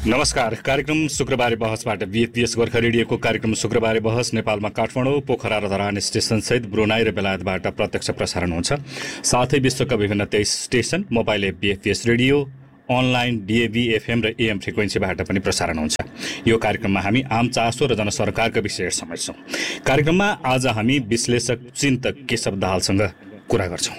नमस्कार। कार्यक्रम शुक्रबारे बहसबाट बीएफपीएस गोर्खा रेडियोको कार्यक्रम शुक्रबारे बहस नेपालमा काठमाडौँ, पोखरा र धरान स्टेशनसहित ब्रुनाई र बेलायतबाट प्रत्यक्ष प्रसारण हुन्छ। साथै विश्वका विभिन्न 23 station, mobile app बीएफपीएस radio, online DAB, FM र एएम फ्रिक्वेन्सीबाट पनि प्रसारण हुन्छ। यो कार्यक्रममा हामी आम चासो र जनसरकारका विषय समेट्छौँ। कार्यक्रममा आज हामी विश्लेषक चिन्तक केशव दाहालसँग कुरा गर्छौँ।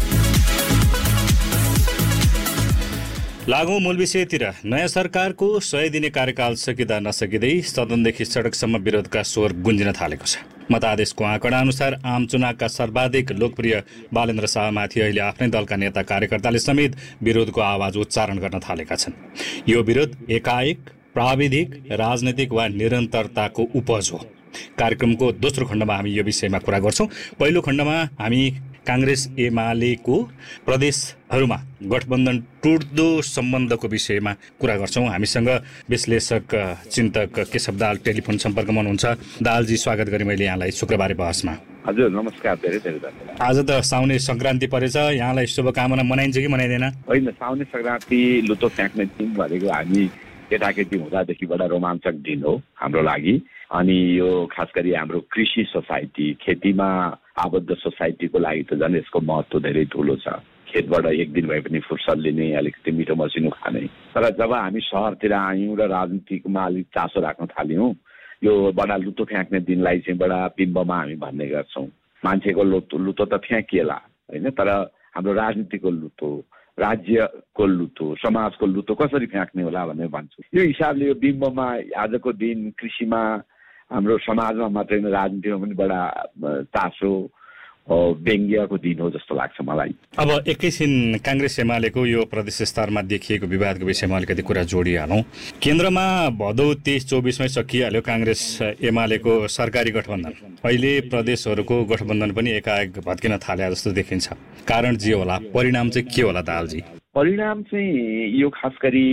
लागौं मूल विषयतिर। नयाँ सरकारको 100 दिने कार्यकाल सकिँदा नसकिँदै सदनदेखि सडकसम्म विरोधका स्वर गुन्जिन थालेको छ। मतादेशको आँकडा अनुसार आम चुनावका सर्वाधिक लोकप्रिय बालेन्द्र शाहमाथि अहिले आफ्नै दलका नेता कार्यकर्ताले समेत विरोधको आवाज उच्चारण गर्न थालेका छन्। यो विरोध एकाएक, प्राविधिक, राजनैतिक वा निरन्तरताको उपज हो। कार्यक्रमको दोस्रो खण्डमा हामी यो विषयमा कुरा गर्छौँ। पहिलो खण्डमा हामी काङ्ग्रेस एमालेको प्रदेशहरूमा गठबन्धन टुट्दो सम्बन्धको विषयमा कुरा गर्छौँ। हामीसँग विश्लेषक चिन्तक केशव दाहाल टेलिफोन सम्पर्कमा हुनुहुन्छ। दाहालजी, स्वागत गरेँ मैले यहाँलाई शुक्रबारे बहसमा। हजुर, नमस्कार। धेरै धेरै धन्यवाद। आज त साउने सङ्क्रान्ति परेछ, यहाँलाई शुभकामना मनाइन्छ कि मनाइँदैन? होइन, साउने सङ्क्रान्ति लुतो फ्याँक्ने दिन भनेको हामी केटाकेटी हुँदादेखि बडा रोमाञ्चक दिन हो हाम्रो लागि। अनि यो खास गरी हाम्रो कृषि सोसाइटी, खेतीमा आबद्ध सोसाइटीको लागि त झन् यसको महत्त्व धेरै ठुलो छ। खेतबाट एक दिन भए पनि फुर्सद लिने, अलिकति मिठो मसिनो खाने। तर जब हामी सहरतिर आयौँ र राजनीतिमा अलिक चासो राख्न थाल्यौँ, यो बडा लुतो फ्याँक्ने दिनलाई चाहिँ बडा बिम्बमा हामी भन्ने गर्छौँ। मान्छेको लुतो त फ्याँकिएला होइन, तर हाम्रो राजनीतिको लुतो, राज्यको लुतो, समाजको लुतो कसरी फ्याँक्ने होला भनेर भन्छु। यो हिसाबले यो बिम्बमा आजको दिन कृषिमा, हाम्रो समाजमा मात्रै होइन राजनीतिमा पनि बडा चासो व्यङ्ग्यको दिन हो जस्तो लाग्छ मलाई। अब एकैछिन काङ्ग्रेस एमालेको यो प्रदेश स्तरमा देखिएको विवादको विषयमा अलिकति कुरा जोडिहालौँ। केन्द्रमा भदौ 23-24मै सकिहाल्यो काङ्ग्रेस एमालेको सरकारी गठबन्धन। अहिले प्रदेशहरूको गठबन्धन पनि एकाएक भत्किन थाले जस्तो देखिन्छ। कारण जे होला, परिणाम चाहिँ के होला दाहालजी? परिणाम चाहिँ यो खास गरी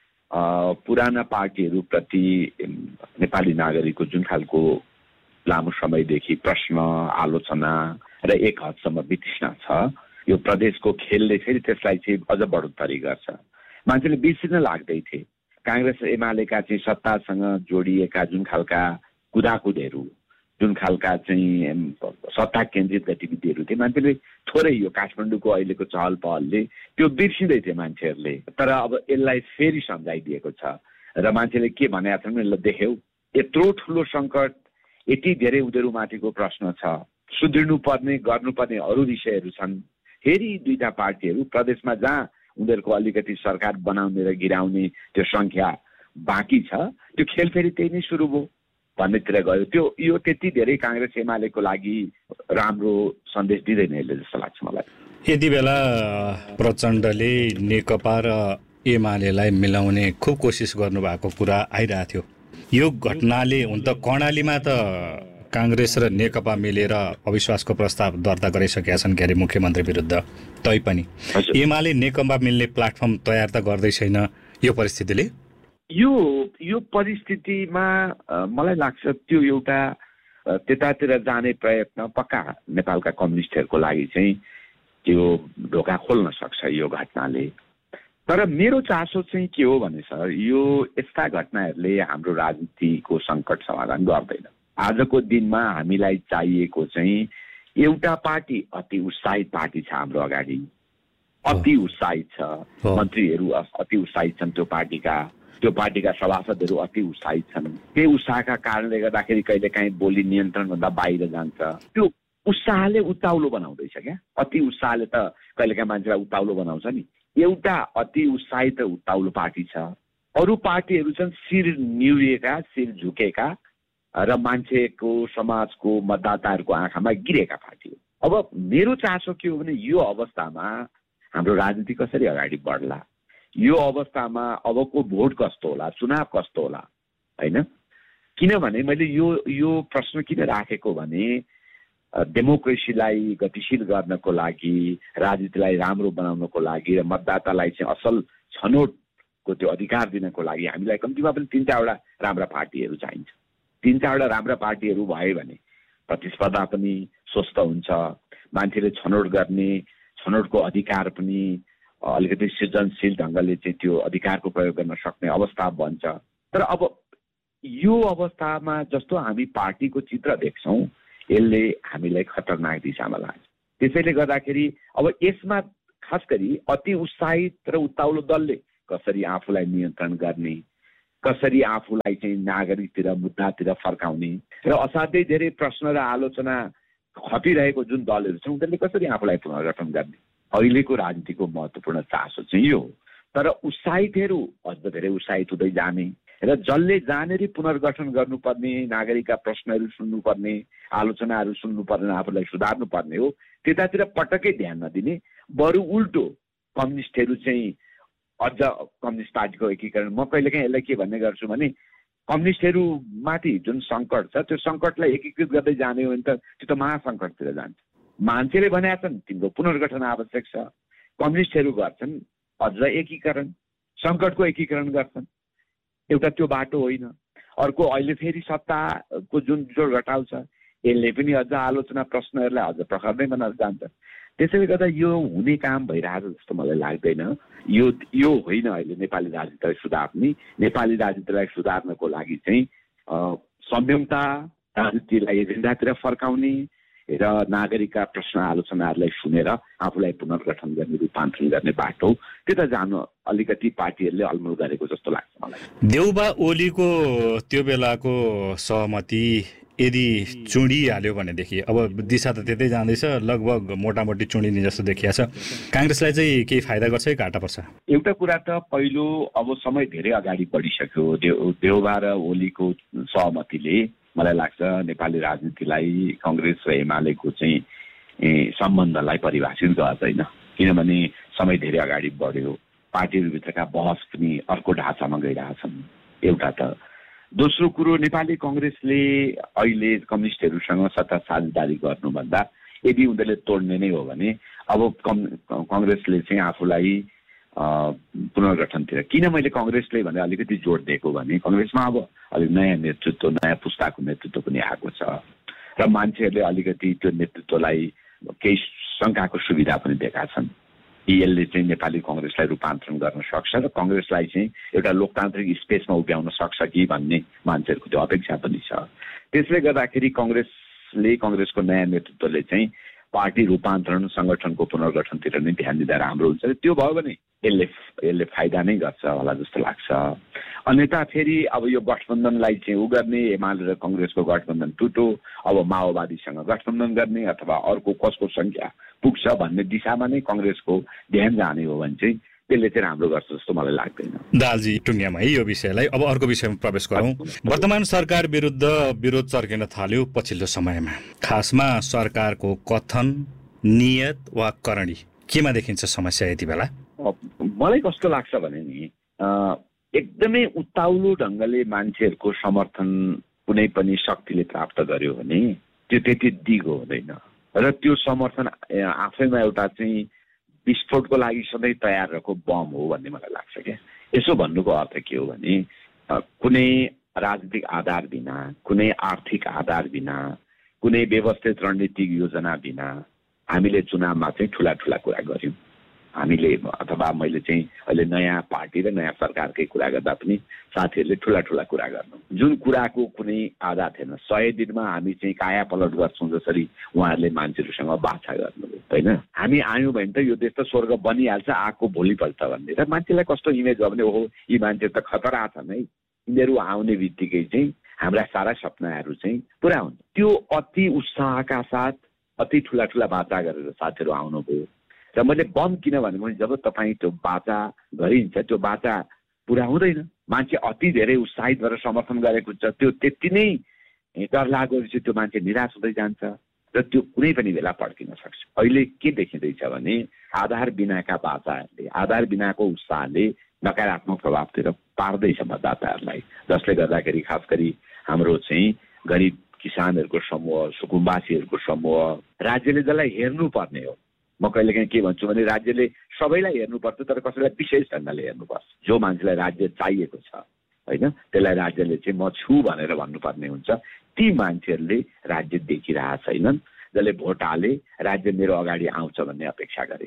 पुराना पार्टीहरूप्रति नेपाली नागरिकको जुन खालको लामो समयदेखि प्रश्न, आलोचना र एक हदसम्म वितृष्णा छ, यो प्रदेशको खेलले फेरि त्यसलाई चाहिँ अझ बढोत्तरी गर्छ। मान्छेले बिर्सिन लाग्दै थिए काङ्ग्रेस एमालेका चाहिँ सत्तासँग जोडिएका जुन खालका कुदाकुदहरू, जुन खालका चाहिँ सत्ता केन्द्रित गतिविधिहरू थिए, मान्छेले थोरै यो काठमाडौँको अहिलेको चहल पहलले त्यो बिर्सिँदै थिए मान्छेहरूले। तर अब यसलाई फेरि सम्झाइदिएको छ र मान्छेले के भनेका छन् यसलाई देख्यौ। यत्रो ठुलो सङ्कट, यति धेरै उनीहरूमाथिको प्रश्न छ, सुध्रिनुपर्ने, गर्नुपर्ने अरू विषयहरू छन्। फेरि दुईटा पार्टीहरू प्रदेशमा जहाँ उनीहरूको अलिकति सरकार बनाउने र गिराउने त्यो सङ्ख्या बाँकी छ, त्यो खेल फेरि त्यही नै सुरु भयो भन्नेतिर गयो। त्यो यो त्यति धेरै काङ्ग्रेस एमालेको लागि राम्रो सन्देश दिँदैन यसले जस्तो लाग्छ मलाई। यति बेला प्रचण्डले नेकपा र एमालेलाई मिलाउने खुब कोसिस गर्नुभएको कुरा आइरहेको थियो। यो घटनाले हुन त कर्णालीमा त काङ्ग्रेस र नेकपा मिलेर अविश्वासको प्रस्ताव दर्ता गरिसकेका छन् क्यारे मुख्यमन्त्री विरुद्ध। तैपनि एमाले नेकपा मिल्ने प्लाटफर्म तयार त गर्दै छैन। यो परिस्थितिले यो परिस्थितिमा मलाई लाग्छ त्यो एउटा त्यतातिर जाने प्रयत्न पक्का नेपालका कम्युनिस्टहरूको लागि चाहिँ त्यो ढोका खोल्न सक्छ यो घटनाले। तर मेरो चासो चाहिँ के हो भने सर, यो यस्ता घटनाहरूले हाम्रो राजनीतिको सङ्कट समाधान गर्दैन। आजको दिनमा हामीलाई चाहिएको चाहिँ एउटा पार्टी, अति उत्साहित पार्टी छ हाम्रो अगाडि, अति उत्साहित छ, मन्त्रीहरू अति उत्साहित छन्, त्यो पार्टीका सभासदहरू अति उत्साहित छन्। त्यही उत्साहका कारणले गर्दाखेरि कहिलेकाहीँ बोली नियन्त्रणभन्दा बाहिर जान्छ। त्यो उत्साहले उत्ताउलो बनाउँदैछ क्या। अति उत्साहले त कहिलेकाहीँ मान्छेलाई उत्ताउलो बनाउँछ नि। एउटा अति उत्साहित र उत्ताउलो पार्टी छ, अरू पार्टीहरू छन् शिर निहुरिएका, शिर झुकेका र मान्छेको, समाजको, मतदाताहरूको आँखामा गिरेका पार्टी हो। अब मेरो चासो के हो भने यो अवस्थामा हाम्रो राजनीति कसरी अगाडि बढ्ला, यो अवस्थामा अबको भोट कस्तो होला, चुनाव कस्तो होला होइन। किनभने मैले यो प्रश्न किन राखेको भने डेमोक्रेसीलाई गतिशील गर्नको लागि, राजनीतिलाई राम्रो बनाउनको लागि र मतदातालाई चाहिँ असल छनौटको त्यो अधिकार दिनको लागि हामीलाई कम्तीमा पनि 3-4वटा राम्रा पार्टीहरू चाहिन्छ। 3-4वटा राम्रा पार्टीहरू भए भने प्रतिस्पर्धा पनि स्वस्थ हुन्छ, मान्छेले छनौट गर्ने, छनौटको अधिकार पनि अलिकति सृजनशील ढङ्गले चाहिँ त्यो अधिकारको प्रयोग गर्न सक्ने अवस्था बन्छ। तर अब यो अवस्थामा जस्तो हामी पार्टीको चित्र देख्छौँ यसले हामीलाई खतरनाक दिशामा लाग्छ। त्यसैले गर्दाखेरि अब यसमा खास गरी अति उत्साहित र उत्ताउलो दलले कसरी आफूलाई नियन्त्रण गर्ने, कसरी आफूलाई चाहिँ नागरिकतिर मुद्दातिर फर्काउने र असाध्यै धेरै प्रश्न र आलोचना खपिरहेको जुन दलहरू छ उनीहरूले कसरी आफूलाई पुनर्गठन गर्ने, अहिलेको राजनीतिको महत्त्वपूर्ण चासो चाहिँ यो हो। तर उत्साहितहरू अझ धेरै उत्साहित हुँदै जाने र जसले जानेरी पुनर्गठन गर्नुपर्ने, नागरिकका प्रश्नहरू सुन्नुपर्ने, आलोचनाहरू सुन्नुपर्ने, आफूलाई सुधार्नुपर्ने हो त्यतातिर पटक्कै ध्यान नदिने, बरु उल्टो कम्युनिस्टहरू चाहिँ अझ कम्युनिस्ट पार्टीको एकीकरण। म कहिलेकाहीँ यसलाई के भन्ने गर्छु भने कम्युनिस्टहरू माथि जुन सङ्कट छ त्यो सङ्कटलाई एकीकृत गर्दै जाने हो भने त त्यो त महासङ्कटतिर जान्छ। मान्छेले भनेका छन् तिम्रो पुनर्गठन आवश्यक छ, कम्युनिस्टहरू गर्छन् अझ एकीकरण, सङ्कटको एकीकरण गर्छन्। एउटा त्यो बाटो होइन। अर्को अहिले फेरि सत्ताको जुन जोड घटाउ छ यसले पनि अझ आलोचना प्रश्नहरूलाई अझ प्रखर नै बनाएर जान्छ। त्यसैले गर्दा यो हुने काम भइरहेको जस्तो मलाई लाग्दैन। यो होइन अहिले नेपाली राजनीतिलाई सुधार्ने। नेपाली राजनीतिलाई सुधार्नको लागि चाहिँ संयमता, राजनीतिलाई एजेन्डातिर फर्काउने र नागरिकका प्रश्न आलोचनाहरूलाई सुनेर आफूलाई पुनर्गठन गर्ने, रूपान्तरण गर्ने बाटो त्यता जानु अलिकति पार्टीहरूले अलमल गरेको जस्तो लाग्छ मलाई। देउबा ओलीको त्यो बेलाको सहमति यदि चुडिहाल्यो भनेदेखि अब दिशा त त्यतै जाँदैछ, लगभग मोटामोटी चुडिने जस्तो देखिया छ। काङ्ग्रेसलाई चाहिँ केही फाइदा गर्छ कि घाटा पर्छ? एउटा कुरा त पहिलो अब समय धेरै अगाडि बढिसक्यो। देउबा र ओलीको सहमतिले मलाई लाग्छ नेपाली राजनीतिलाई काङ्ग्रेस र एमालेको चाहिँ सम्बन्धलाई परिभाषित गर्दैन, किनभने समय धेरै अगाडि बढ्यो। पार्टीहरूभित्रका बहस पनि अर्को ढाँचामा गइरहेछन् एउटा त। दोस्रो कुरो नेपाली काङ्ग्रेसले अहिले कम्युनिस्टहरूसँग सत्ता साझेदारी गर्नुभन्दा यदि उनीहरूले तोड्ने नै हो भने अब काङ्ग्रेसले चाहिँ आफूलाई पुनर्गठनतिर, किन मैले काङ्ग्रेसले भने अलिकति जोड दिएको भने काङ्ग्रेसमा अब अलिक नयाँ नेतृत्व, नयाँ पुस्ताको नेतृत्व पनि आएको छ र मान्छेहरूले अलिकति त्यो नेतृत्वलाई केही शङ्काको सुविधा पनि दिएका छन्। यसले चाहिँ नेपाली काङ्ग्रेसलाई रूपान्तरण गर्न सक्छ र काङ्ग्रेसलाई चाहिँ एउटा लोकतान्त्रिक स्पेसमा उभ्याउन सक्छ कि भन्ने मान्छेहरूको त्यो अपेक्षा पनि छ। त्यसले गर्दाखेरि काङ्ग्रेसको नयाँ नेतृत्वले चाहिँ पार्टी रूपान्तरण, सङ्गठनको पुनर्गठनतिर नै ध्यान दिँदा राम्रो हुन्छ। त्यो भयो भने यसले फाइदा नै गर्छ होला जस्तो लाग्छ। अन्यथा फेरि अब यो गठबन्धनलाई चाहिँ गर्ने, एमाले र काङ्ग्रेसको गठबन्धन टुटो, अब माओवादीसँग गठबन्धन गर्ने अथवा अर्को कसको सङ्ख्या पुग्छ भन्ने दिशामा नै काङ्ग्रेसको ध्यान जाने हो भने चाहिँ त्यसले चाहिँ राम्रो गर्छ जस्तो मलाई लाग्दैन। दालजी टुङ्ग्यामा है यो विषयलाई। अब अर्को विषयमा प्रवेश गरौँ। वर्तमान सरकार विरुद्ध विरोध चर्किन थाल्यो पछिल्लो समयमा। खासमा सरकारको कथन, नियत वा करणी केमा देखिन्छ समस्या यति बेला? मलाई कस्तो लाग्छ भने नि एकदमै उत्ताउलो ढङ्गले मान्छेहरूको समर्थन कुनै पनि शक्तिले प्राप्त गर्यो भने त्यो त्यति दिगो हुँदैन र त्यो समर्थन आफैमा एउटा चाहिँ विस्फोटको लागि सधैँ तयार रहेको बम हो भन्ने मलाई लाग्छ क्या। यसो भन्नुको अर्थ के हो भने कुनै राजनीतिक आधार बिना, कुनै आर्थिक आधार बिना, कुनै व्यवस्थित रणनीतिक योजना बिना हामीले चुनावमा चाहिँ ठुला ठुला कुरा गर्यौँ हामीले, अथवा मैले चाहिँ अहिले नयाँ पार्टी र नयाँ सरकारकै कुरा गर्दा पनि साथीहरूले ठुला ठुला कुरा गर्नु, जुन कुराको कुनै आधार थिएन। 100 दिनमा हामी चाहिँ काया पलट गर्छौँ जसरी उहाँहरूले मान्छेहरूसँग बाछा गर्नुभयो होइन। हामी आयौँ भने त यो देश त स्वर्ग बनिहाल्छ आएको भोलिपल्ट भन्ने, र मान्छेलाई कस्तो इमेज हो भने ओहो यी मान्छे त खतरा छन् है, यिनीहरू आउने बित्तिकै चाहिँ हाम्रा सारा सपनाहरू चाहिँ पुरा हुन्छ। त्यो अति उत्साहका साथ अति ठुला ठुला बाचा गरेर साथीहरू आउनुभयो र मैले बम किन भने मैले जब तपाईँ त्यो बाचा गरिन्छ त्यो बाचा पुरा हुँदैन, मान्छे अति धेरै उत्साहित भएर समर्थन गरेको हुन्छ, त्यो त्यति नै डर लागेपछि त्यो मान्छे निराश हुँदै जान्छ र त्यो कुनै पनि बेला पड्किन सक्छ। अहिले के देखिँदैछ भने आधार बिनाका बाचाहरूले, आधार बिनाको उत्साहले नकारात्मक प्रभावतिर पार्दैछ मतदाताहरूलाई, जसले गर्दाखेरि खास गरी हाम्रो चाहिँ गरिब किसानहरूको समूह, सुकुम्बासीहरूको समूह, राज्यले जसलाई हेर्नुपर्ने हो, म कहिलेकाहीँ के भन्छु भने राज्यले सबैलाई हेर्नुपर्छ तर कसैलाई विशेष ढङ्गले हेर्नुपर्छ। जो मान्छेलाई राज्य चाहिएको छ होइन त्यसलाई राज्यले चाहिँ म छु भनेर भन्नुपर्ने हुन्छ। ती मान्छेहरूले राज्य देखिरहेका छैनन्, जसले भोट हाले राज्य मेरो अगाडि आउँछ भन्ने अपेक्षा गरे।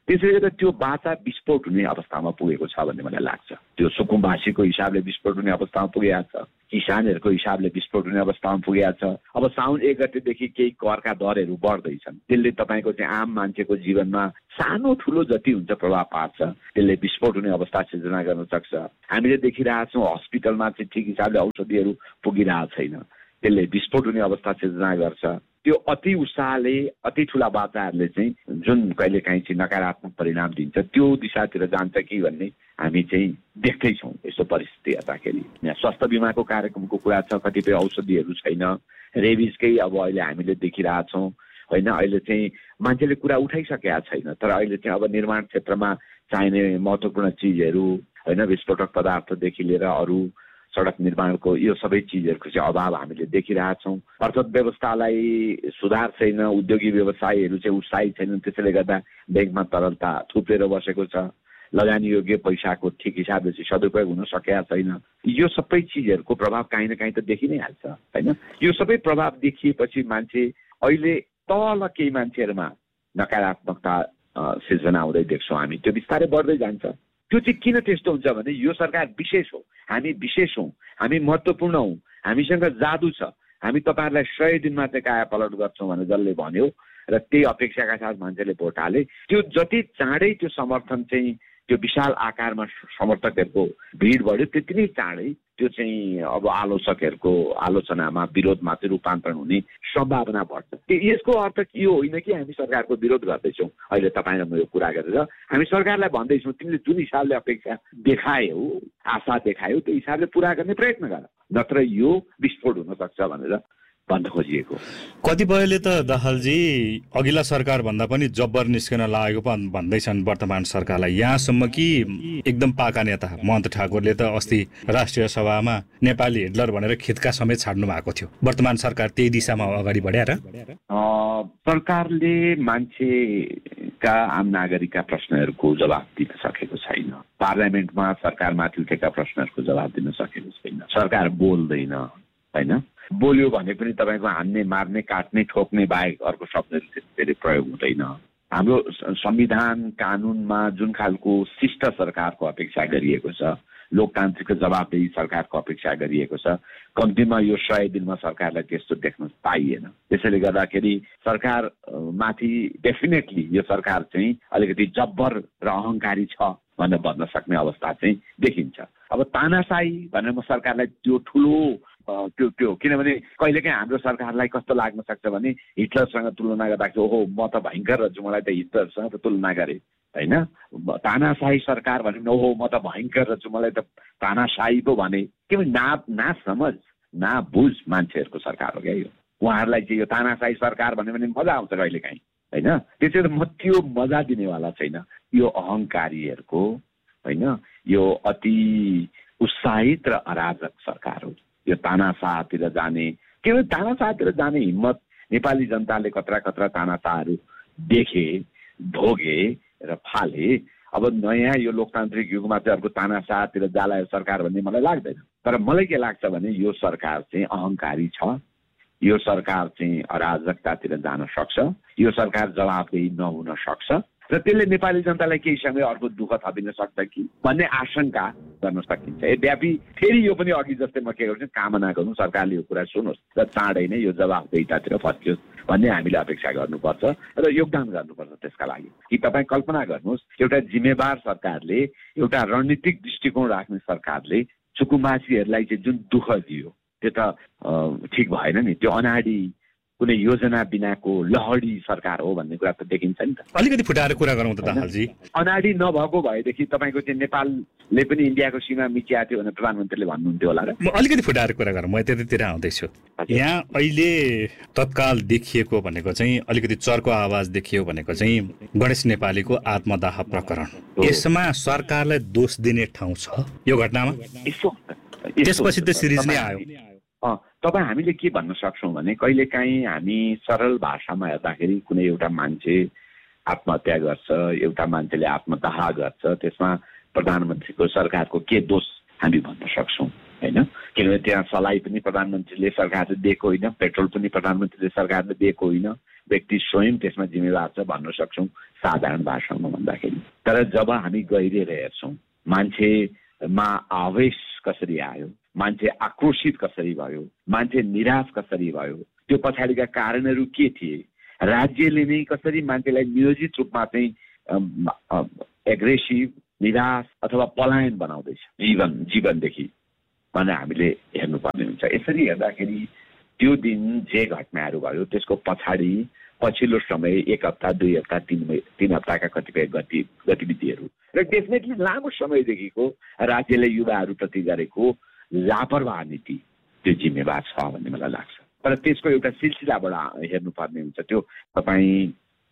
त्यसैले गर्दा त्यो बाचा विस्फोट हुने अवस्थामा पुगेको छ भन्ने मलाई लाग्छ। त्यो सुकुम्बासीको हिसाबले विस्फोट हुने अवस्थामा पुगेको छ, किसानहरूको हिसाबले विस्फोट हुने अवस्थामा पुगेको छ। अब साउन 1 गतेदेखि केही करका दरहरू बढ्दैछन्, त्यसले तपाईँको चाहिँ आम मान्छेको जीवनमा सानो ठुलो जति हुन्छ प्रभाव पार्छ, त्यसले विस्फोट हुने अवस्था सिर्जना गर्न सक्छ। हामीले देखिरहेछौँ हस्पिटलमा चाहिँ ठिक हिसाबले औषधिहरू पुगिरहेको छैन, त्यसले विस्फोट हुने अवस्था सिर्जना गर्छ। त्यो अति उत्साहले अति ठुला बाचाहरूले चाहिँ जुन कहिलेकाहीँ चाहिँ नकारात्मक परिणाम दिन्छ त्यो दिशातिर जान्छ कि भन्ने हामी चाहिँ देख्दैछौँ। यस्तो परिस्थिति हेर्दाखेरि यहाँ स्वास्थ्य बिमाको कार्यक्रमको कुरा छ, कतिपय औषधिहरू छैन, रेबिजकै अब अहिले हामीले देखिरहेछौँ होइन। अहिले चाहिँ मान्छेले कुरा उठाइसकेका छैन, तर अहिले चाहिँ अब निर्माण क्षेत्रमा चाहिने महत्त्वपूर्ण चिजहरू होइन, विस्फोटक पदार्थदेखि लिएर अरू सडक निर्माणको यो सबै चिजहरूको चाहिँ अभाव हामीले देखिरहेछौँ। अर्थव्यवस्थालाई सुधार छैन, उद्योगी व्यवसायीहरू चाहिँ उत्साहित छैनन्, त्यसैले गर्दा ब्याङ्कमा तरलता थुप्रेर बसेको छ, लगानी योग्य पैसाको ठिक हिसाबले चाहिँ सदुपयोग हुन सकेका छैन। यो सबै चिजहरूको प्रभाव काहीँ न काहीँ त देखि नै हाल्छ होइन। यो सबै प्रभाव देखिएपछि मान्छे अहिले तल केही मान्छेहरूमा नकारात्मकता सिर्जना हुँदै देख्छौँ हामी, त्यो बिस्तारै बढ्दै जान्छ। त्यो चाहिँ किन त्यस्तो हुन्छ भने यो सरकार विशेष हो, हामी विशेष हौँ, हामी महत्त्वपूर्ण हौँ, हामीसँग जादु छ, हामी तपाईँहरूलाई 100 दिनमा चाहिँ काया पलट गर्छौँ भने जसले भन्यो र त्यही अपेक्षाका साथ मान्छेले भोट हाले। त्यो जति चाँडै त्यो समर्थन चाहिँ त्यो विशाल आकारमा समर्थकहरूको भिड बढ्यो त्यति नै चाँडै त्यो चाहिँ अब आलोचकहरूको आलोचनामा विरोधमा चाहिँ रूपान्तरण हुने सम्भावना बढ्छ। यसको अर्थ यो होइन कि हामी सरकारको विरोध गर्दैछौँ। अहिले तपाईँ र म यो कुरा गरेर हामी सरकारलाई भन्दैछौँ तिमीले जुन हिसाबले अपेक्षा देखायौ, आशा देखायौ, त्यो हिसाबले पुरा गर्ने प्रयत्न गर, नत्र यो विस्फोट हुन सक्छ भनेर भन्न खोजिएको। कतिपयले त दाहालजी अघिल्ला सरकार भन्दा पनि जब्बर निस्कन लागेको भन्दैछन् वर्तमान सरकारलाई, यहाँसम्म कि एकदम पाका नेता महन्त ठाकुरले त अस्ति राष्ट्रिय सभामा नेपाली हिटलर भनेर खितका समेत छाड्नु भएको थियो। वर्तमान सरकार त्यही दिशामा अगाडि बढ्या र? सरकारले मान्छेका आम नागरिकका प्रश्नहरूको जवाब दिन सकेको छैन, पार्लियामेन्टमा सरकारमाथि उठेका प्रश्नहरूको जवाब दिन सकेको छैन। सरकार बोल्दैन होइन, बोल्यो भने पनि तपाईँको हान्ने मार्ने काट्ने ठोक्ने बाहेक अर्को शब्दहरू धेरै प्रयोग हुँदैन। हाम्रो संविधान कानुनमा जुन खालको शिष्ट सरकारको अपेक्षा गरिएको छ, लोकतान्त्रिक जवाबदेही सरकारको अपेक्षा गरिएको छ, कम्तीमा यो 100 दिनमा सरकारलाई त्यस्तो देख्न पाइएन। त्यसैले गर्दाखेरि सरकार माथि डेफिनेटली यो सरकार चाहिँ अलिकति जब्बर र अहङ्कारी छ भनेर भन्न सक्ने अवस्था चाहिँ देखिन्छ। अब तानाशाही भनेर म सरकारलाई त्यो ठुलो त्यो किनभने कहिलेकाहीँ हाम्रो सरकारलाई कस्तो लाग्न सक्छ भने हिटलरसँग तुलना गर्दाखेरि ओहो म त भयङ्कर रहेछु, मलाई त हिटलरसँग त तुलना गरेँ होइन। तानाशाही सरकार भने ओहो म त भयङ्कर रहेछु, मलाई त तानाशाही पो भने, किनभने ना समझ ना बुझ मान्छेहरूको सरकार हो क्या यो। उहाँहरूलाई चाहिँ यो तानाशाही सरकार भन्यो भने मजा आउँछ कहिलेकाहीँ होइन। त्यसैले म त्यो मजा दिनेवाला छैन। यो अहङ्कारीहरूको होइन, यो अति उत्साहित र अराजक सरकार हो। यो तानाशाहतिर जाने, किनभने तानाशाहतिर जाने हिम्मत नेपाली जनताले कत्रा कत्रा तानाशाहहरू देखे, भोगे र फाले। अब नयाँ यो लोकतान्त्रिक युगमा चाहिँ अर्को तानाशाहतिर जाला यो सरकार भन्ने मलाई लाग्दैन। तर मलाई के लाग्छ भने यो सरकार चाहिँ अहङ्कारी छ, यो सरकार चाहिँ अराजकतातिर जान सक्छ, यो सरकार जवाबदेही नहुन सक्छ र त्यसले नेपाली जनतालाई केही समय अर्को दुःख थपिन सक्छ कि भन्ने आशंका गर्न सकिन्छ। यद्यपि फेरि यो पनि अघि जस्तै म के गर्छु, कामना गरौँ सरकारले यो कुरा सुनोस् र चाँडै नै यो जवाबदेहितातिर फर्कियोस् भन्ने हामीले अपेक्षा गर्नुपर्छ र योगदान गर्नुपर्छ त्यसका लागि। कि तपाईँ कल्पना गर्नुहोस्, एउटा जिम्मेवार सरकारले, एउटा रणनीतिक दृष्टिकोण राख्ने सरकारले सुकुम्बासीहरूलाई चाहिँ जुन दुःख दियो त्यो त ठिक भएन नि। त्यो अनाडी कुनै योजना बिनाको लहडी सरकार हो भन्ने कुरा त देखिन्छ नि त। अलिकति फुटाएर कुरा गरौँ त दाहालजी। अनाडी नभएको भएदेखि तपाईँको चाहिँ नेपालले पनि इन्डियाको सीमा मिचिया थियो भनेर प्रधानमन्त्रीले भन्नुहुन्थ्यो होला र। म अलिकति फुटाएर कुरा गरौँ, म त्यतातिर आउँदैछु। यहाँ अहिले तत्काल देखिएको भनेको चाहिँ अलिकति चर्को आवाज देखियो भनेको चाहिँ गणेश नेपालीको आत्मदाह प्रकरण। यसमा सरकारलाई दोष दिने ठाउँ छ यो घटनामा? त्यसपछि त सिरिज नै आयो। तपाईँ हामीले के भन्न सक्छौँ भने कहिलेकाहीँ हामी सरल भाषामा हेर्दाखेरि कुनै एउटा मान्छे आत्महत्या गर्छ, एउटा मान्छेले आत्मदाह गर्छ, त्यसमा प्रधानमन्त्रीको सरकारको के दोष हामी भन्न सक्छौँ? होइन, किनभने त्यहाँ सलाई पनि प्रधानमन्त्रीले सरकारले दिएको होइन, पेट्रोल पनि प्रधानमन्त्रीले सरकारले दिएको होइन, व्यक्ति स्वयं त्यसमा जिम्मेवार छ भन्न सक्छौँ साधारण भाषामा भन्दाखेरि। तर जब हामी गहिरिएर हेर्छौँ मान्छेमा आवेश कसरी आयो, मान्छे आक्रोशित कसरी भयो, मान्छे निराश कसरी भयो, त्यो पछाडिका कारणहरू के थिए, राज्यले नै कसरी मान्छेलाई नियोजित रूपमा चाहिँ एग्रेसिभ, निराश अथवा पलायन बनाउँदैछ जीवनदेखि भने हामीले हेर्नुपर्ने हुन्छ। यसरी हेर्दाखेरि त्यो दिन जे घटनाहरू भयो त्यसको पछाडि पछिल्लो समय 1 हप्ता 2 हप्ता 3 हप्ताका कतिपय गतिविधिहरू र डेफिनेटली लामो समयदेखिको राज्यले युवाहरूप्रति गरेको लापरवाह नीति त्यो जिम्मेवार छ भन्ने मलाई लाग्छ। तर त्यसको एउटा सिलसिलाबाट हेर्नुपर्ने हुन्छ। त्यो तपाईँ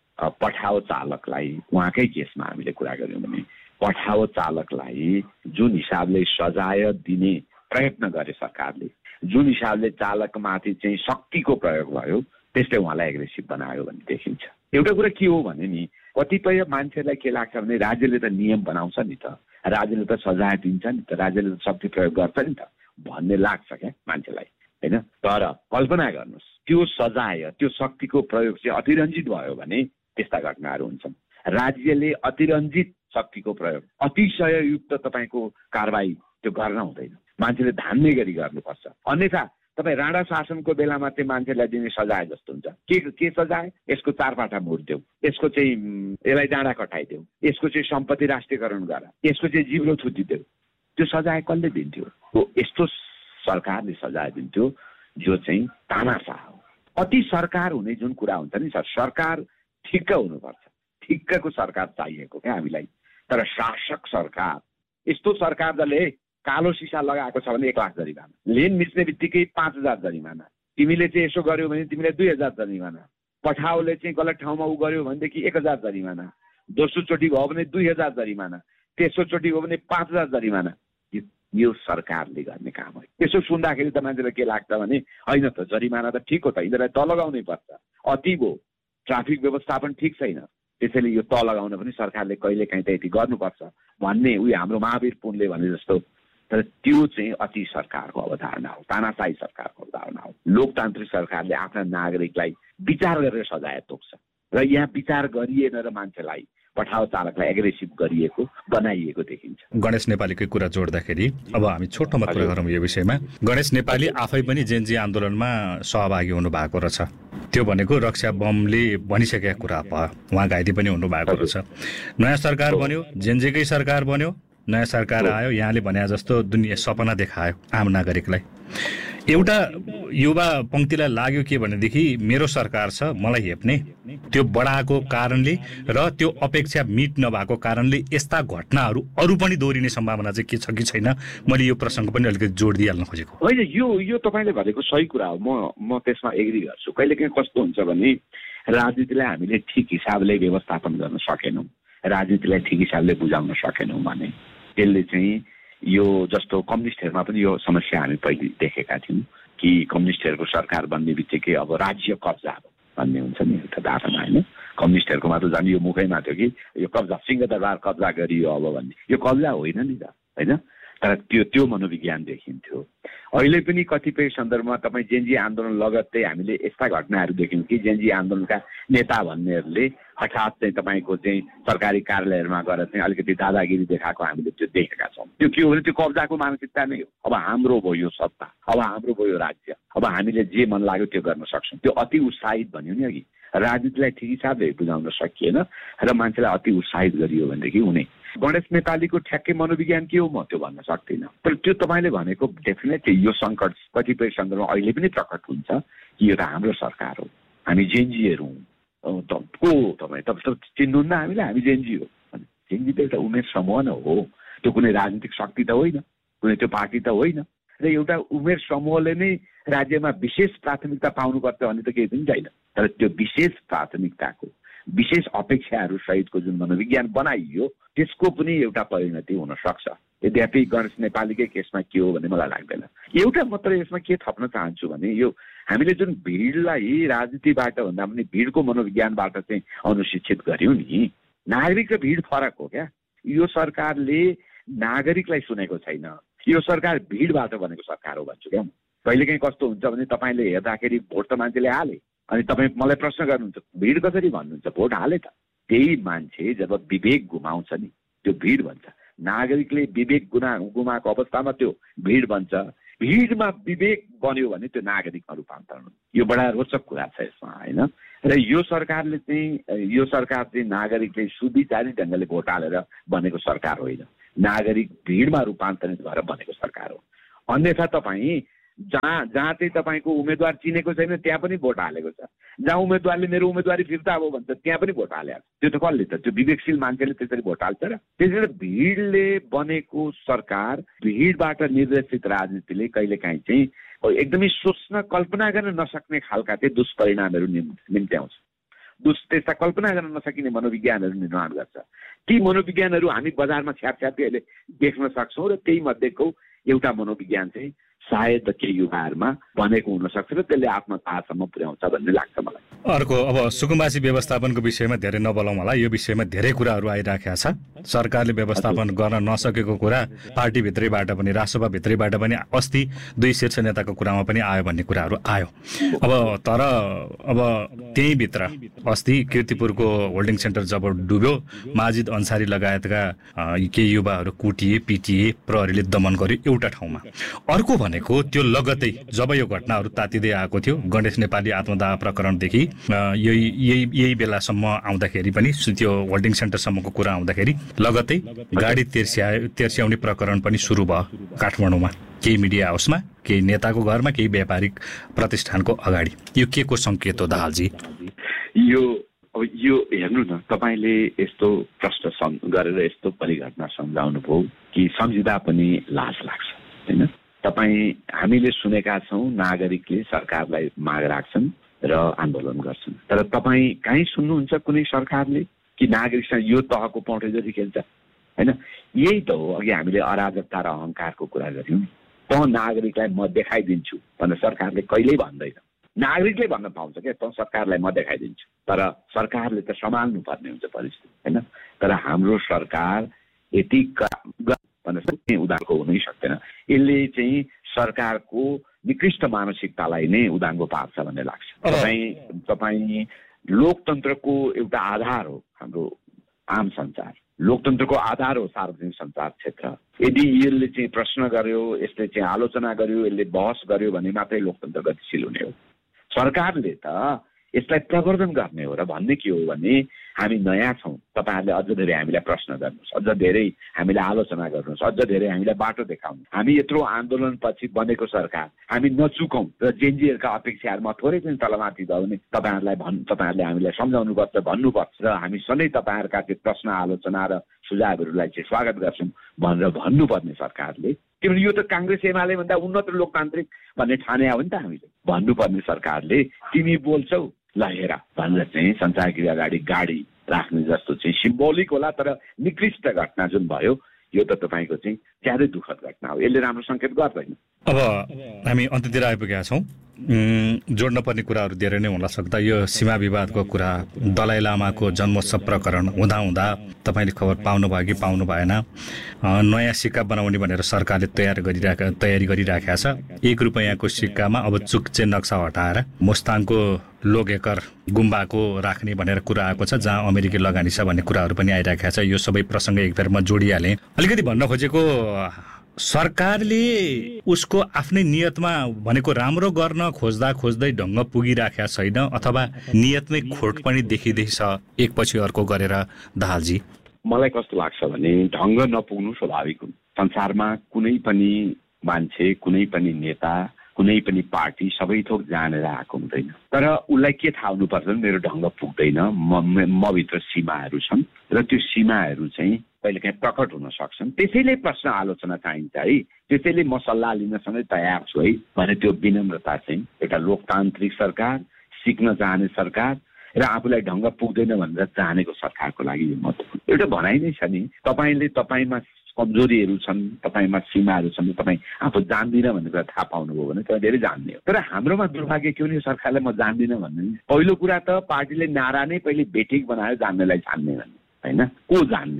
पठाओ चालकलाई, उहाँकै केसमा हामीले कुरा गऱ्यौँ भने पठाओ चालकलाई जुन हिसाबले सजाय दिने प्रयत्न गरे सरकारले, जुन हिसाबले चालकमाथि चाहिँ शक्तिको प्रयोग भयो त्यसले उहाँलाई एग्रेसिभ बनायो भन्ने देखिन्छ। एउटा कुरा के हो भने नि कतिपय मान्छेलाई के लाग्छ भने राज्यले त नियम बनाउँछ नि त, राज्यले त सजाय दिन्छ नि त, राज्यले त शक्ति प्रयोग गर्छ नि त भन्ने लाग्छ क्या मान्छेलाई, होइन। तर कल्पना गर्नुहोस् त्यो सजाय, त्यो शक्तिको प्रयोग चाहिँ अतिरञ्जित भयो भने त्यस्ता घटनाहरू हुन्छन्। राज्यले अतिरञ्जित शक्तिको प्रयोग, अतिशययुक्त तपाईँको कारबाही त्यो गर्न हुँदैन, मान्छेले धान्ने गरी गर्नुपर्छ। अन्यथा तपाईँ राणा शासनको बेलामा चाहिँ मान्छेलाई दिने सजाय जस्तो हुन्छ। के सजाय? यसको 4 पाटा मोडिदेऊ, यसको चाहिँ यसलाई डाँडा कटाइदेऊ, यसको चाहिँ सम्पत्ति राष्ट्रियकरण गर, यसको चाहिँ जिब्रो छुटिदेऊ। त्यो सजाय कसले दिन्थ्यो? यस्तो सरकारले सजाय दिन्थ्यो जो चाहिँ तानाशाह हो। अति सरकार हुने जुन कुरा हुन्छ नि सर, सरकार ठिक्क हुनुपर्छ, ठिक्कको सरकार चाहिएको क्या हामीलाई। तर शासक सरकार, यस्तो सरकार जसले कालो सिसा लगाएको छ भने 1 लाख जरिमाना, लेन मिच्ने बित्तिकै 5,000 जरिमाना, तिमीले चाहिँ यसो गर्यो भने तिमीलाई 2,000 जरिमाना, पठाओले चाहिँ गलत ठाउँमा उ गर्यो भनेदेखि 1,000 जरिमाना, दोस्रो चोटि भयो भने 2,000 जरिमाना, तेस्रो चोटि भयो भने 5,000 जरिमाना। यो सरकारले गर्ने काम हो। यसो सुन्दाखेरि त मान्छेलाई के लाग्छ भने होइन त जरिमाना त ठिक हो त, यिनीहरूलाई तल लगाउनै पर्छ, अति भयो, ट्राफिक व्यवस्थापन ठिक छैन, त्यसैले यो तल लगाउन पनि सरकारले कहिलेकाहीँ त यति गर्नुपर्छ भन्ने उयो हाम्रो महावीर पुनले भने जस्तो। तर त्यो चाहिँ अति सरकारको अवधारणा हो, तानाशाही सरकारको अवधारणा हो। लोकतान्त्रिक सरकारले आफ्ना नागरिकलाई विचार गरेर सजाय तोक्छ र यहाँ विचार गरिएन र मान्छेलाई पठाओ चालकलाई एग्रेसिभ गरिएको बनाइएको देखिन्छ। गणेश नेपालीकै कुरा जोड्दाखेरि अब हामी छोटोमा कुरा गरौँ यो विषयमा। गणेश नेपाली आफै पनि जेनजी आन्दोलनमा सहभागी हुनु भएको रहेछ। त्यो भनेको रक्षा बमले भनिसकेका कुरा भयो, उहाँ घाइते पनि हुनुभएको रहेछ। नयाँ सरकार बन्यो, जेनजीकै सरकार बन्यो, नयाँ सरकार आयो, यहाँले भने जस्तो दुनियाँ सपना देखायो आम नागरिकलाई। एउटा युवा पंक्तिलाई लाग्यो के भनेदेखि मेरो सरकार छ मलाई हेप्ने, त्यो बढाएको कारणले र त्यो अपेक्षा मिट नभएको कारणले यस्ता घटनाहरू अरू पनि दोहोरिने सम्भावना चाहिँ के छ कि छैन, मैले यो प्रसङ्ग पनि अलिकति जोड दिइहाल्न खोजेको। होइन, यो तपाईँले भनेको सही कुरा हो, म त्यसमा एग्री गर्छु। कहिलेकाहीँ कस्तो हुन्छ भने राजनीतिलाई हामीले ठिक हिसाबले व्यवस्थापन गर्न सकेनौँ, राजनीतिलाई ठिक हिसाबले बुझाउन सकेनौँ भने त्यसले चाहिँ यो जस्तो कम्युनिस्टहरूमा पनि यो समस्या हामी पहिले देखेका थियौँ कि कम्युनिस्टहरूको सरकार बन्ने बित्तिकै अब राज्य कब्जा भन्ने हुन्छ नि एउटा धारणा, होइन। कम्युनिस्टहरूकोमा त झन् यो मुखैमा थियो कि यो कब्जा, सिंहदरबार कब्जा गरियो अब भन्ने। यो कब्जा होइन नि त, होइन। तर त्यो मनोविज्ञान देखिन्थ्यो। अहिले पनि कतिपय सन्दर्भमा तपाईँ जेनजी आन्दोलन लगत्तै हामीले यस्ता घटनाहरू देख्यौँ कि जेनजी आन्दोलनका नेता भन्नेहरूले हठात चाहिँ तपाईँको चाहिँ सरकारी कार्यालयहरूमा गएर चाहिँ अलिकति दादागिरी देखाएको हामीले त्यो देखेका छौँ। त्यो के हो भने त्यो कब्जाको मानसिकता नै हो। अब हाम्रो भयो यो सत्ता, अब हाम्रो भयो यो राज्य, अब हामीले जे मन लाग्यो त्यो गर्न सक्छौँ। त्यो अति उत्साहित भन्यो नि अघि, राजनीतिलाई ठिक हिसाबले बुझाउन सकिएन र मान्छेलाई अति उत्साहित गरियो भनेदेखि हुने। गणेश नेपालीको ठ्याक्कै मनोविज्ञान के हो म त्यो भन्न सक्दिनँ। तर त्यो तपाईँले भनेको डेफिनेटली यो सङ्कट कतिपय सन्दर्भमा अहिले पनि प्रकट हुन्छ कि यो त हाम्रो सरकार हो, हामी जेनजीहरू हौँ। को तपाईँ चिन्नुहुन्न हामीलाई, हामी जेनजी हो। जेनजी त एउटा उमेर समूह न हो, त्यो कुनै राजनीतिक शक्ति त होइन, कुनै त्यो पार्टी त होइन। र एउटा उमेर समूहले नै राज्यमा विशेष प्राथमिकता पाउनुपर्छ भन्ने त केही पनि छैन। तर त्यो विशेष प्राथमिकताको, विशेष अपेक्षाहरू सहितको जुन मनोविज्ञान बनाइयो त्यसको पनि एउटा परिणति हुन सक्छ। यद्यपि गणेश नेपालीकै केसमा के हो भने मलाई लाग्दैन। एउटा मात्र यसमा के थप्न चाहन्छु भने यो हामीले जुन भिडलाई राजनीतिबाट भन्दा पनि भिडको मनोविज्ञानबाट चाहिँ अनुशिक्षित गर्यौँ नि, नागरिक र भिड फरक हो क्या। यो सरकारले नागरिकलाई सुनेको छैन। यो सरकार भिडबाट बनेको सरकार हो भन्छु क्या। कहिलेकाहीँ कस्तो हुन्छ भने तपाईँले हेर्दाखेरि भोट त मान्छेले हाले, अनि तपाईँ मलाई प्रश्न गर्नुहुन्छ भिड कसरी भन्नुहुन्छ, भोट हाले त। त्यही मान्छे जब विवेक गुमाउँछ नि त्यो भिड भन्छ। नागरिकले विवेक गुमाएको अवस्थामा त्यो भिड बन्छ। भिडमा विवेक बन्यो भने त्यो नागरिकमा रूपान्तरण हुन्छ। यो बडा रोचक कुरा छ यसमा होइन। र यो सरकार चाहिँ नागरिकले सुविचारी ढङ्गले भोट हालेर बनेको सरकार होइन, नागरिक भिडमा रूपान्तरित भएर बनेको सरकार हो। अन्यथा तपाईँ जहाँ चाहिँ तपाईँको उम्मेदवार चिनेको छैन त्यहाँ पनि भोट हालेको छ, जहाँ उम्मेदवारले मेरो उम्मेदवारी फिर्ता अब भन्छ त्यहाँ पनि भोट हालेको छ। त्यो त कसले त, त्यो विवेकशील मान्छेले त्यसरी भोट हाल्छ र। त्यसैले भिडले बनेको सरकार, भिडबाट निर्देशित राजनीतिले कहिलेकाहीँ चाहिँ एकदमै सोच्न कल्पना गर्न नसक्ने खालका चाहिँ दुष्परिणामहरू निम्त्याउँछ। त्यस्ता कल्पना गर्न नसकिने मनोविज्ञानहरू निर्माण गर्छ। ती मनोविज्ञानहरू हामी बजारमा छ्यापछ्यापी अहिले देख्न सक्छौँ र त्यही मध्येको एउटा मनोविज्ञान चाहिँ सायद केही युवाहरूमा बनेको हुनसक्छ र त्यसले आत्महत्यासम्म पुर्याउँछ भन्ने लाग्छ मलाई। अर्को अब सुकुम्बासी व्यवस्थापनको विषयमा धेरै नबोलौँ होला, यो विषयमा धेरै कुराहरू आइराखेका छ। सरकारले व्यवस्थापन गर्न नसकेको कुरा पार्टीभित्रैबाट पनि राष्ट्रसभाभित्रैबाट पनि अस्ति 2 शीर्ष नेताको कुरामा पनि आयो भन्ने कुराहरू आयो। तर त्यहीँभित्र अस्ति कीर्तिपुरको होल्डिङ सेन्टर जब डुब्यो, माजिद अन्सारी लगायतका केही युवाहरू कुटिए, पिटिए, प्रहरीले दमन गर्यो एउटा ठाउँमा। अर्को भनेको त्यो लगतै जब यो घटनाहरू तातिँदै आएको थियो, गणेश नेपाली आत्मदाह प्रकरणदेखि यही बेलासम्म आउँदाखेरि पनि त्यो होल्डिङ सेन्टरसम्मको कुरा आउँदाखेरि लगतै गाडी तेर्स्याउने प्रकरण पनि सुरु भयो काठमाडौँमा, केही मिडिया हाउसमा, केही नेताको घरमा, केही व्यापारिक प्रतिष्ठानको अगाडि। यो के को सङ्केत हो दाहालजी? यो हेर्नु न, तपाईँले यस्तो प्रश्न गरेर यस्तो परिघटना सम्झाउनु भयो कि सम्झिँदा पनि लाज लाग्छ होइन। हामीले सुनेका छौँ नागरिकले सरकारलाई माग राख्छन् र आन्दोलन गर्छन्, तर तपाईँ कहीँ सुन्नुहुन्छ कुनै सरकारले कि नागरिकसँग यो तहको पौँठे जति खेल्छ होइन? यही त हो अघि हामीले अराजकता र अहङ्कारको कुरा गऱ्यौँ। त नागरिकलाई म देखाइदिन्छु भनेर सरकारले कहिल्यै भन्दैन। नागरिकले भन्न पाउँछ क्या त सरकारलाई म देखाइदिन्छु, तर सरकारले त सम्हाल्नु पर्ने हुन्छ परिस्थिति होइन। तर हाम्रो सरकार यति उदारको हुनै सक्दैन। यसले चाहिँ सरकारको निकृष्ट मानसिकतालाई नै उदाङ्गो पार्छ भन्ने लाग्छ। तपाईँ लोकतन्त्रको एउटा आधार हो हाम्रो आम सञ्चार, लोकतन्त्रको आधार हो सार्वजनिक सञ्चार क्षेत्र। यदि यसले चाहिँ प्रश्न गर्यो, यसले चाहिँ आलोचना गर्यो, यसले बहस गर्यो भने मात्रै लोकतन्त्र गतिशील हुने हो। सरकारले त यसलाई प्रवर्धन गर्ने हो र भन्ने के हो भने हामी नयाँ छौँ, तपाईँहरूले अझ धेरै हामीलाई प्रश्न गर्नुहोस्, अझ धेरै हामीलाई आलोचना गर्नुहोस्, अझ धेरै हामीलाई बाटो देखाउनु। हामी यत्रो आन्दोलनपछि बनेको सरकार, हामी नचुकौँ र जेनजीहरूका अपेक्षाहरूमा थोरै पनि तलमाथि भयो भने तपाईँहरूले हामीलाई सम्झाउनुपर्छ, भन्नुपर्छ र हामी सधैँ तपाईँहरूका त्यो प्रश्न आलोचना र सुझावहरूलाई चाहिँ स्वागत गर्छौँ भनेर भन्नुपर्ने सरकारले। किनभने यो त काङ्ग्रेस एमाले भन्दा उन्नत लोकतान्त्रिक भन्ने ठाने हो नि त। हामीले भन्नुपर्ने सरकारले तिमी बोल्छौ ल हेर भनेर चाहिँ सञ्चारगृह अगाडि गाडी राख्ने जस्तो चाहिँ सिम्बोलिक होला, तर निकृष्ट घटना जुन भयो यो त तपाईँको चाहिँ ज्यादै दुःखद घटना हो। यसले राम्रो सङ्केत गर्दैन। अब हामी अन्त्यतिर आइपुगेका छौँ। जोड्न पर्ने कुराहरू धेरै नै हुन सक्दा यो सीमा विवादको कुरा, दलाई लामाको जन्मोत्सव प्रकरण हुँदा तपाईँले खबर पाउनुभयो कि पाउनु भएन? नयाँ सिक्का बनाउने भनेर सरकारले तयारी गरिराखेको छ। 1 रुपैयाँको सिक्कामा अब चुक्चे नक्सा हटाएर मुस्ताङको लोगेकर गुम्बाको राख्ने भनेर कुरा आएको छ, जहाँ अमेरिकी लगानी छ भन्ने कुराहरू पनि आइरहेको छ। यो सबै प्रसङ्ग एकतिर म जोडिहालेँ। अलिकति भन्न खोजेको सरकारले उसको आफ्नै नियतमा भनेको राम्रो गर्न खोज्दै ढङ्ग पुगिराखेका छैन, अथवा नियतमै खोट पनि देखिँदैछ एकपछि अर्को गरेर? दाहालजी, मलाई कस्तो लाग्छ भने ढङ्ग नपुग्नु स्वाभाविक हो। संसारमा कुनै पनि मान्छे, कुनै पनि नेता, कुनै पनि पार्टी सबै थोक जानेर आएको हुँदैन, तर उसलाई के थाहा हुनुपर्छ मेरो ढङ्ग पुग्दैन, म भित्र सीमाहरू छन् र त्यो सीमाहरू चाहिँ कहिलेकाहीँ प्रकट हुन सक्छन्। त्यसैले प्रश्न आलोचना चाहिन्छ है, त्यसैले म सल्लाह लिन सधैँ तयार छु है भने त्यो विनम्रता चाहिँ एउटा लोकतान्त्रिक सरकार, सिक्न चाहने सरकार र आफूलाई ढङ्ग पुग्दैन भनेर चाहनेको सरकारको लागि यो महत्त्वपूर्ण एउटा भनाइ नै छ नि। तपाईँमा कमजोरीहरू छन्, तपाईँमा सीमाहरू छन्, तपाईँ आफू जान्दिनँ भन्ने कुरा थाहा पाउनुभयो भने तपाईँ धेरै जान्ने हो। तर हाम्रोमा दुर्भाग्य के भने सरकारलाई म जान्दिनँ भन्ने, पहिलो कुरा त पार्टीले नारा नै पहिले बेठिक बनायो जान्नेलाई छान्ने भन्ने होइन। को जान्ने?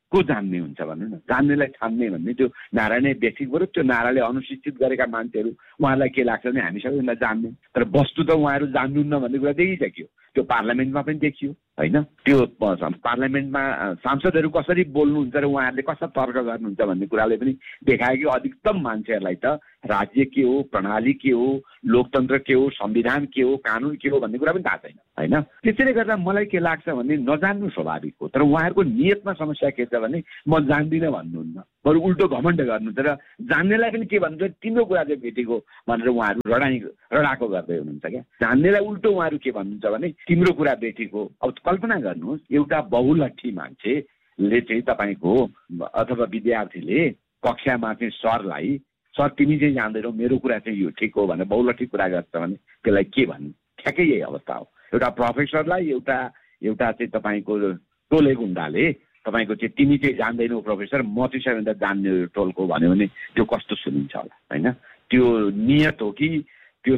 को जान्ने हुन्छ भन्नु न। जान्नेलाई छान्ने भन्ने त्यो नारा नै बेसिक बरु त्यो नाराले अनुसूचित गरेका मान्छेहरू उहाँहरूलाई के लाग्छ भने हामी सबैभन्दा जान्ने, तर वस्तु त उहाँहरू जान्नुहुन्न भन्ने कुरा देखिसक्यो। त्यो पार्लियामेन्टमा पनि देखियो होइन। त्यो पार्लियामेन्टमा सांसदहरू कसरी बोल्नुहुन्छ र उहाँहरूले कस्ता तर्क गर्नुहुन्छ भन्ने कुराले पनि देखायो कि अधिकतम मान्छेहरूलाई त राज्य के हो, प्रणाली के हो, लोकतन्त्र के हो, संविधान के हो, कानुन के हो भन्ने कुरा पनि थाहा छैन होइन। त्यसैले गर्दा मलाई के लाग्छ भने नजान्नु स्वाभाविक हो, तर उहाँहरूको नियतमा समस्या के छ भने म जान्दिनँ भन्नुहुन्न, बरु उल्टो घमण्ड गर्नुहुन्छ र जान्नेलाई पनि के भन्नुहुन्छ तिम्रो कुरा चाहिँ भेटेको भनेर उहाँहरू रडाको गर्दै हुनुहुन्छ क्या। जान्नेलाई उल्टो उहाँहरू के भन्नुहुन्छ भने तिम्रो कुरा बेठीको। अब कल्पना गर्नुहोस् एउटा बहुलट्ठी मान्छेले चाहिँ तपाईँको अथवा विद्यार्थीले कक्षामा चाहिँ सरलाई सर तिमी चाहिँ जान्दैनौ मेरो कुरा चाहिँ यो ठिक हो भनेर बहुलट्ठी कुरा गर्छ भने त्यसलाई के भन्नु? ठ्याक्कै यही अवस्था हो। एउटा प्रोफेसरलाई एउटा चाहिँ तपाईँको टोले गुन्डाले तपाईँको चाहिँ तिमी चाहिँ जान्दैनौ प्रोफेसर म चाहिँ सबैभन्दा जान्ने टोलको भन्यो भने त्यो कस्तो सुनिन्छ होला होइन। त्यो नियत हो कि त्यो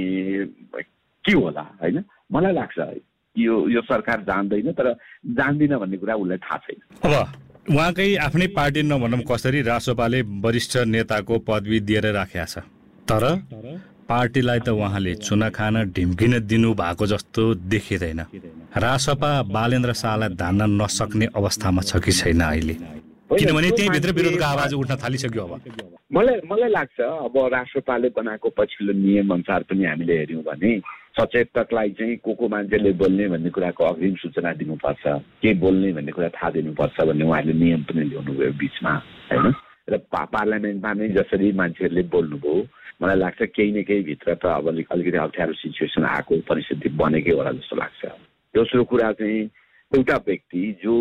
चाहिँ के होला होइन। मलाई लाग्छ यो सरकार जान्दैन, तर जान्दिन भन्ने कुरा उसलाई थाहा छैन। अब उहाँकै आफ्नै पार्टी नभनौँ कसरी रासोपाले वरिष्ठ नेताको पदवी दिएर राखेको छ, तर पार्टीलाई त उहाँले चुना खान ढिम्किन दिनु भएको जस्तो देखिँदैन। रासोपा बालेन्द्र शाहलाई धान्न नसक्ने अवस्थामा छ कि छैन अहिले? किनभने त्यहीँभित्र विरोधको आवाज उठ्न थालिसक्यो। अब मलाई लाग्छ अब राष्ट्रपाले बनाएको पछिल्लो नियम अनुसार पनि हामीले हेऱ्यौँ भने सचेतकलाई चाहिँ को मान्छेले बोल्ने भन्ने कुराको अग्रिम सूचना दिनुपर्छ, के बोल्ने भन्ने कुरा थाहा दिनुपर्छ भन्ने उहाँहरूले नियम पनि ल्याउनु भयो बिचमा होइन। र पार्लियामेन्टमा नै जसरी मान्छेहरूले बोल्नुभयो मलाई लाग्छ केही न केही भित्र त अब अलिकति अप्ठ्यारो सिचुएसन आएको परिस्थिति बनेकै होला जस्तो लाग्छ। दोस्रो कुरा चाहिँ एउटा व्यक्ति जो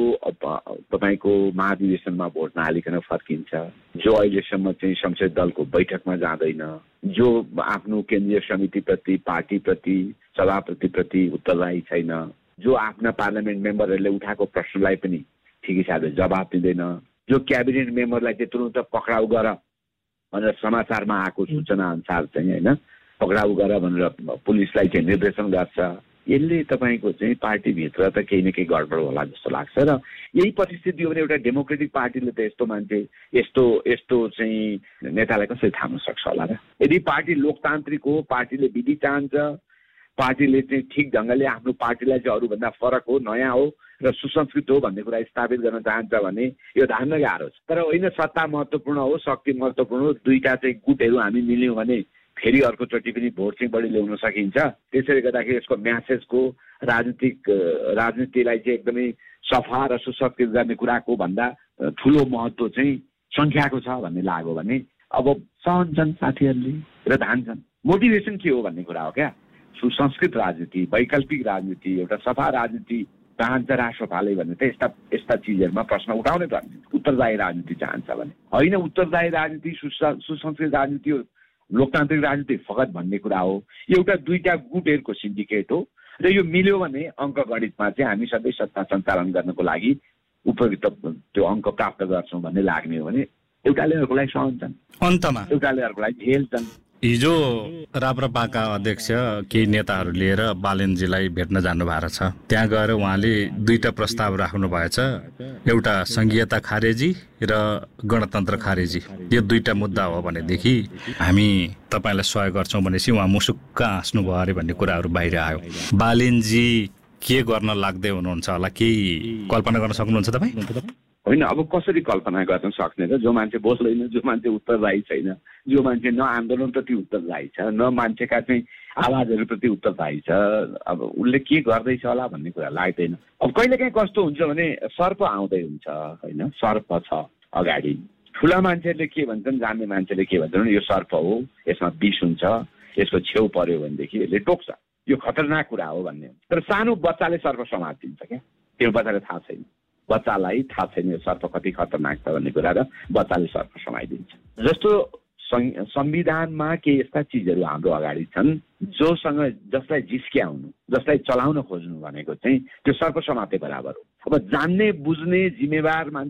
तपाईँको महाधिवेशनमा भोट नहालिकन फर्किन्छ, जो अहिलेसम्म चाहिँ संसद दलको बैठकमा जाँदैन, जो आफ्नो केन्द्रीय समितिप्रति पार्टीप्रति सभापतिप्रति उत्तरदायी छैन, जो आफ्ना पार्लियामेन्ट मेम्बरहरूले उठाएको प्रश्नलाई पनि ठिक हिसाबले जवाब दिँदैन, जो क्याबिनेट मेम्बरलाई चाहिँ तुरुन्त पक्राउ गर भनेर समाचारमा आएको सूचना अनुसार चाहिँ होइन पक्राउ गर भनेर पुलिसलाई चाहिँ निर्देशन गर्छ, यसले तपाईँको चाहिँ पार्टीभित्र त केही न केही गडबड होला जस्तो लाग्छ। र यही परिस्थिति हो भने एउटा डेमोक्रेटिक पार्टीले त यस्तो मान्छे यस्तो चाहिँ नेतालाई कसरी थाम्न सक्छ होला र? यदि पार्टी लोकतान्त्रिक हो, पार्टीले विधि चाहन्छ, पार्टीले चाहिँ ठिक ढङ्गले आफ्नो पार्टीलाई चाहिँ अरूभन्दा फरक हो, नयाँ हो र सुसंस्कृत हो भन्ने कुरा स्थापित गर्न चाहन्छ भने यो धान्न गाह्रो छ। तर होइन सत्ता महत्त्वपूर्ण हो, शक्ति महत्त्वपूर्ण हो, दुईटा चाहिँ गुटहरू हामी मिल्यौँ भने फेरि अर्कोचोटि पनि भोट चाहिँ बढी ल्याउन सकिन्छ। त्यसैले गर्दाखेरि यसको म्यासेजको राजनीतिलाई चाहिँ एकदमै सफा र सुसंस्कृत गर्ने कुराको भन्दा ठुलो महत्त्व चाहिँ सङ्ख्याको छ भन्ने लाग्यो भने अब सहन्छन् साथीहरूले र धान्छन्। मोटिभेसन के हो भन्ने कुरा हो क्या। सुसंस्कृत राजनीति, वैकल्पिक राजनीति, एउटा सफा राजनीति चाहन्छ राष्ट्रपाले भने त यस्ता चिजहरूमा प्रश्न उठाउनै पर्ने। उत्तरदायी राजनीति चाहन्छ भने होइन, उत्तरदायी राजनीति सुसंस्कृत राजनीति लोकतान्त्रिक राजनीति फगत भन्ने कुरा हो। एउटा दुईटा गुटहरूको सिन्डिकेट हो र यो मिल्यो भने अङ्क गणितमा चाहिँ हामी सबै सत्ता सञ्चालन गर्नको लागि उपयुक्त त्यो अङ्क प्राप्त गर्छौँ भन्ने लाग्ने हो भने एउटाले अर्कोलाई सहन्छन्, अन्तमा एउटाले अर्कोलाई झेल्छन्। हिजो राप्रपाका अध्यक्ष केही नेताहरू लिएर बालेनजीलाई भेट्न जानु भएको छ। त्यहाँ गएर उहाँले दुईटा प्रस्ताव राख्नु भएछ, एउटा संघीयता खारेजी र गणतन्त्र खारेजी। यो दुईटा मुद्दा हो भनेदेखि हामी तपाईँलाई सहयोग गर्छौँ भनेपछि उहाँ मुसुक्क हाँस्नु भयो अरे भन्ने कुराहरू बाहिर आयो। बालेनजी के गर्न लाग्दै हुनुहुन्छ होला, केही कल्पना गर्न सक्नुहुन्छ तपाईँ? होइन, अब कसरी कल्पना गर्न सक्ने र? जो मान्छे बोल्दैन, जो मान्छे उत्तरदायी छैन, जो मान्छे न आन्दोलनप्रति उत्तरदायी छ, न मान्छेका चाहिँ आवाजहरूप्रति उत्तरदायी छ, अब उसले के गर्दैछ होला भन्ने कुरा लाग्दैन। अब कहिलेकाहीँ कस्तो हुन्छ भने सर्प आउँदै हुन्छ होइन, सर्प छ अगाडि, ठुला मान्छेहरूले के भन्छन्, जान्ने मान्छेले के भन्छन्, यो सर्प हो, यसमा विष हुन्छ, यसको छेउ पर्यो भनेदेखि यसले टोक्छ, यो खतरनाक कुरा हो भन्ने। तर सानो बच्चाले सर्प समातिदिन्छ क्या, त्यो बच्चाले थाहा छैन, बच्चालाई थाहा छैन यो सर्प कति खतरनाक छ भन्ने कुरा र बच्चाले सर्प समाइदिन्छ। जस्तो संविधानमा के यस्ता चिजहरू हाम्रो अगाडि छन् जसलाई जिस्क्याउनु, जसलाई चलाउन खोज्नु भनेको चाहिँ त्यो सर्प समाते बराबर हो। अब जान्ने बुझ्ने जिम्मेवार मान्छेले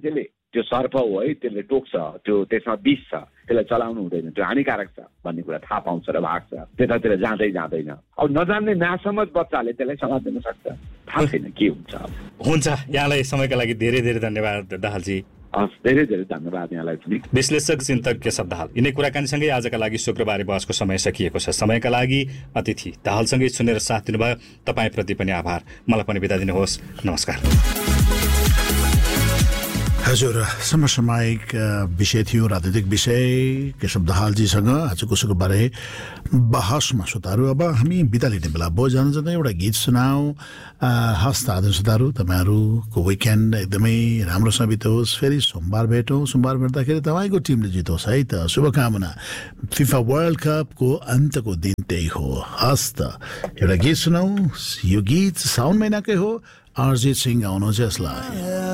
त्यो सर्प हो है, त्यसले टोक्छ, त्यो त्यसमा विष छ, त्यसलाई चलाउनु हुँदैन, त्यो हानिकारक छ भन्ने कुरा थाहा पाउँछ र भाग्छ, त्यतातिर जाँदैन। अब नजान्ने नासमझ बच्चाले त्यसलाई समाज दिन सक्छ, थाहा छैन के हुन्छ। हुन्छ, यहाँलाई समयका लागि धेरै धेरै धन्यवाद दाहालजी। धेरै धेरै धन्यवाद यहाँलाई पनि। विश्लेषक चिन्तक केशव दाहाल। यिनै कुराकानीसँगै आजका लागि शुक्रबारे बहसको समय सकिएको छ। समयका लागि अतिथि दाहालसँगै सुनेर साथ दिनुभयो, तपाईँप्रति पनि आभार। मलाई पनि बिदा दिनुहोस्, नमस्कार। हजुर, समसामयिक विषय थियो, राजनीतिक विषय केशव दाहालजीसँग आजको शुक्रबारे बहसमा। श्रोताहरू, अब हामी बिदा लिने बेला भयो। जान एउटा गीत सुनाऊ। हस्ता आदर श्रोताहरू, तपाईँहरूको विकेन्ड एकदमै राम्रोसँग बितोस्। फेरि सोमबार भेटौँ। सोमबार भेट्दाखेरि तपाईँको टिमले जितोस् है त। शुभकामना। फिफा वर्ल्ड कपको अन्तको दिन त्यही हो। हस्त एउटा गीत सुनाऊ। यो गीत साउन महिनाकै हो। अरिजित सिंह आउनुहुन्छ यसलाई।